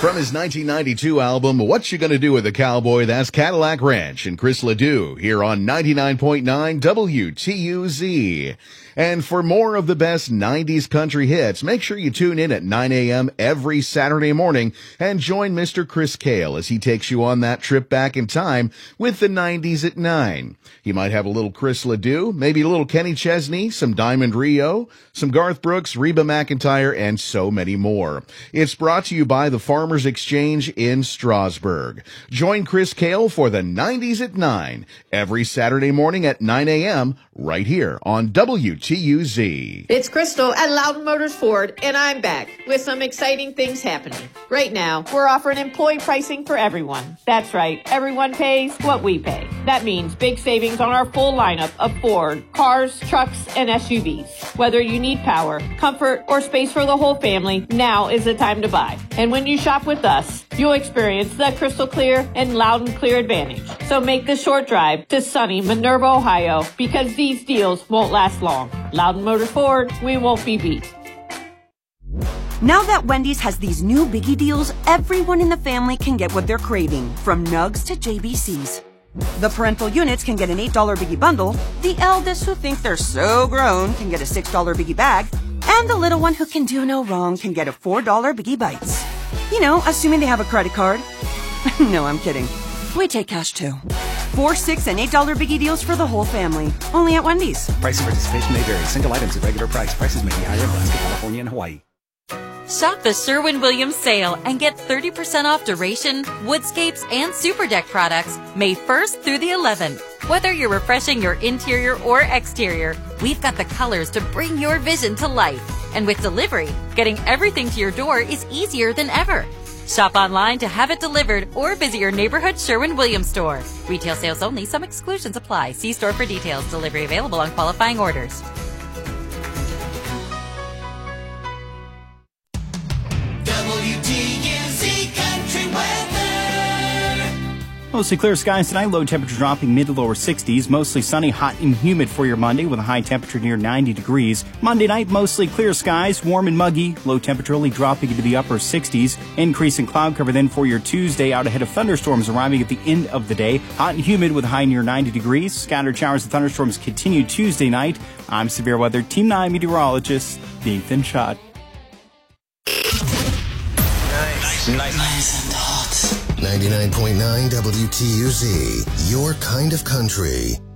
From his 1992 album, What You Gonna Do with a Cowboy, that's Cadillac Ranch and Chris Ledoux here on 99.9 WTUZ. And for more of the best 90s country hits, make sure you tune in at 9 a.m. every Saturday morning and join Mr. Chris Cale as he takes you on that trip back in time with the 90s at 9. He might have a little Chris Ledoux, maybe a little Kenny Chesney, some Diamond Rio, some Garth Brooks, Reba McEntire, and so many more. It's brought to you by the Farmers Exchange in Strasburg. Join Chris Cale for the 90s at 9 every Saturday morning at 9 a.m. right here on WTUZ. It's Crystal at Loudon Motors Ford, and I'm back with some exciting things happening. Right now, we're offering employee pricing for everyone. That's right, everyone pays what we pay. That means big savings on our full lineup of Ford cars, trucks, and SUVs. Whether you need power, comfort, or space for the whole family, now is the time to buy. And when you shop with us, you'll experience the crystal clear and loud and clear advantage. So make the short drive to sunny Minerva, Ohio, because these deals won't last long. Loudon Motors Ford, we won't be beat. Now that Wendy's has these new biggie deals, everyone in the family can get what they're craving, from nugs to JBCs. The parental units can get an $8 biggie bundle, the eldest who think they're so grown can get a $6 biggie bag, and the little one who can do no wrong can get a $4 biggie bites. You know, assuming they have a credit card. No, I'm kidding. We take cash too. 4, 6, and $8 biggie deals for the whole family. Only at Wendy's. Price and participation may vary. Single items at regular price. Prices may be higher in Alaska, California, and Hawaii. Shop the Sherwin-Williams sale and get 30% off Duration, Woodscapes, and Super Deck products May 1st through the 11th. Whether you're refreshing your interior or exterior, we've got the colors to bring your vision to life. And with delivery, getting everything to your door is easier than ever. Shop online to have it delivered or visit your neighborhood Sherwin-Williams store. Retail sales only. Some exclusions apply. See store for details. Delivery available on qualifying orders. WTUZ Country Weather. Mostly clear skies tonight, low temperature dropping mid to lower 60s. Mostly sunny, hot and humid for your Monday with a high temperature near 90 degrees. Monday night, mostly clear skies, warm and muggy. Low temperature only dropping into the upper 60s. Increase in cloud cover then for your Tuesday, out ahead of thunderstorms arriving at the end of the day. Hot and humid with a high near 90 degrees. Scattered showers and thunderstorms continue Tuesday night. I'm Severe Weather Team 9 meteorologist Nathan Schott. Nice and hot. 99.9 WTUZ, your kind of country.